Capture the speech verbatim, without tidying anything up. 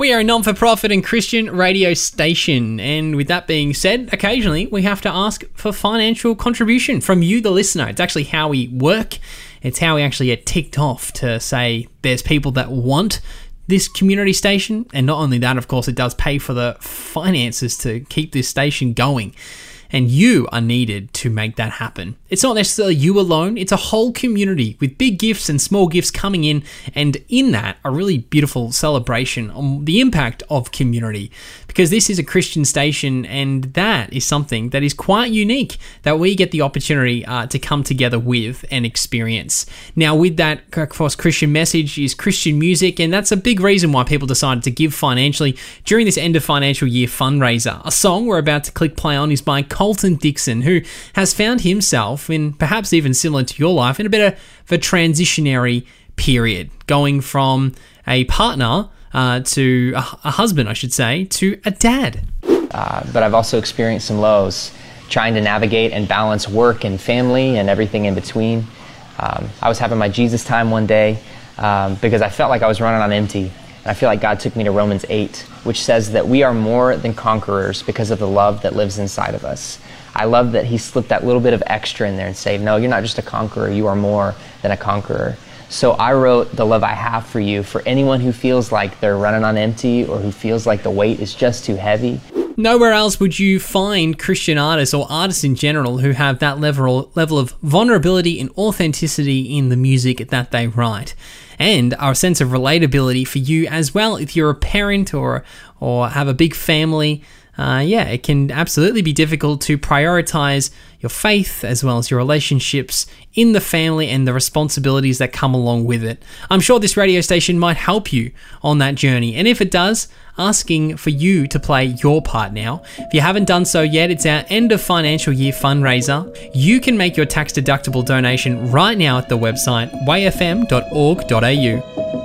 We are a non-for-profit and Christian radio station, and with that being said, occasionally we have to ask for financial contribution from you, the listener. It's actually how we work. It's how we actually get ticked off to say there's people that want this community station, and not only that, of course, it does pay for the finances to keep this station going. And you are needed to make that happen. It's not necessarily you alone, it's a whole community with big gifts and small gifts coming in, and in that, a really beautiful celebration on the impact of community. Because this is a Christian station, and that is something that is quite unique that we get the opportunity uh, to come together with and experience. Now, with that, of course, Christian message is Christian music, and that's a big reason why people decided to give financially during this end of financial year fundraiser. A song we're about to click play on is by Colton Dixon, who has found himself in, perhaps even similar to your life, in a bit of a transitionary period, going from a partner uh, to a, a husband, I should say, to a dad. Uh, but I've also experienced some lows, trying to navigate and balance work and family and everything in between. Um, I was having my Jesus time one day um, because I felt like I was running on empty. And I feel like God took me to Romans eight, which says that we are more than conquerors because of the love that lives inside of us. I love that he slipped that little bit of extra in there and said, no, you're not just a conqueror, you are more than a conqueror. So I wrote The Love I Have for You for anyone who feels like they're running on empty or who feels like the weight is just too heavy. Nowhere else would you find Christian artists or artists in general who have that level level of vulnerability and authenticity in the music that they write, and our sense of relatability for you as well. If you're a parent or or have a big family, uh, yeah, it can absolutely be difficult to prioritize your faith as well as your relationships in the family and the responsibilities that come along with it. I'm sure this radio station might help you on that journey, and if it does, asking for you to play your part now. If you haven't done so yet, it's our end of financial year fundraiser. You can make your tax deductible donation right now at the website way f m dot org dot a u.